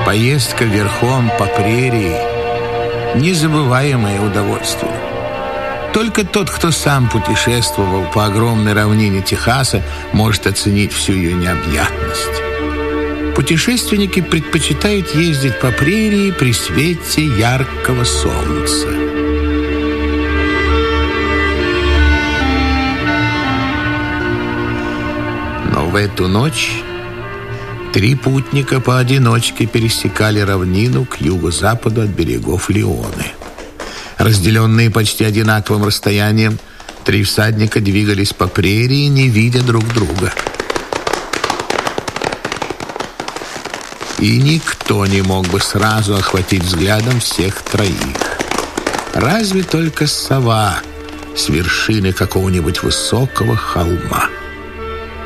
Поездка верхом по прерии – незабываемое удовольствие. Только тот, кто сам путешествовал по огромной равнине Техаса, может оценить всю ее необъятность. Путешественники предпочитают ездить по прерии при свете яркого солнца. Но в эту ночь 3 путника поодиночке пересекали равнину к юго-западу от берегов Леоны. Разделенные почти одинаковым расстоянием, 3 всадника двигались по прерии, не видя друг друга. И никто не мог бы сразу охватить взглядом всех 3. Разве только сова с вершины какого-нибудь высокого холма.